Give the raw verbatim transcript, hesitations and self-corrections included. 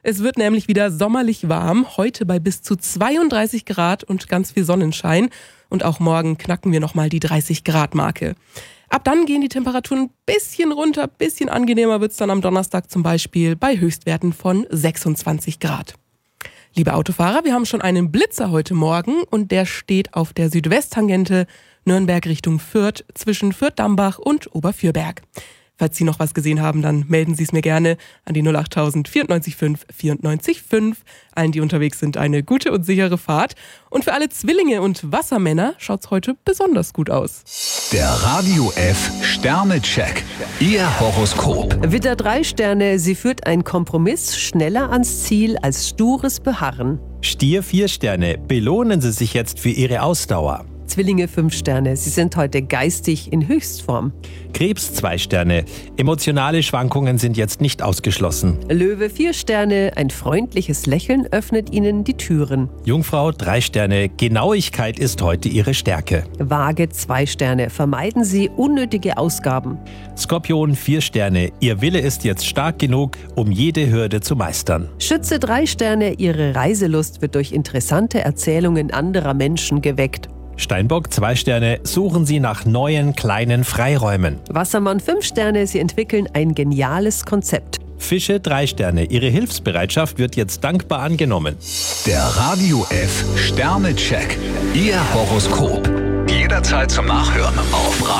Es wird nämlich wieder sommerlich warm, heute bei bis zu zweiunddreißig Grad und ganz viel Sonnenschein. Und auch morgen knacken wir nochmal die dreißig Grad Marke. Ab dann gehen die Temperaturen ein bisschen runter, ein bisschen angenehmer wird es dann am Donnerstag zum Beispiel bei Höchstwerten von sechsundzwanzig Grad. Liebe Autofahrer, wir haben schon einen Blitzer heute Morgen und der steht auf der Südwesttangente Nürnberg Richtung Fürth zwischen Fürth-Dambach und Oberfürberg. Falls Sie noch was gesehen haben, dann melden Sie es mir gerne an die null acht tausend vierundneunzig fünf vierundneunzig fünf. Allen, die unterwegs sind, eine gute und sichere Fahrt. Und für alle Zwillinge und Wassermänner schaut's heute besonders gut aus. Der Radio F Sternecheck. Ihr Horoskop. Widder drei Sterne, sie führt einen Kompromiss schneller ans Ziel als stures Beharren. Stier vier Sterne, belohnen Sie sich jetzt für Ihre Ausdauer. Zwillinge fünf Sterne, sie sind heute geistig in Höchstform. Krebs zwei Sterne, emotionale Schwankungen sind jetzt nicht ausgeschlossen. Löwe vier Sterne, ein freundliches Lächeln öffnet Ihnen die Türen. Jungfrau drei Sterne, Genauigkeit ist heute Ihre Stärke. Waage zwei Sterne, vermeiden Sie unnötige Ausgaben. Skorpion vier Sterne, Ihr Wille ist jetzt stark genug, um jede Hürde zu meistern. Schütze drei Sterne, Ihre Reiselust wird durch interessante Erzählungen anderer Menschen geweckt. Steinbock zwei Sterne, suchen Sie nach neuen kleinen Freiräumen. Wassermann fünf Sterne, Sie entwickeln ein geniales Konzept. Fische drei Sterne, Ihre Hilfsbereitschaft wird jetzt dankbar angenommen. Der Radio F Sternecheck. Ihr Horoskop. Jederzeit zum Nachhören auf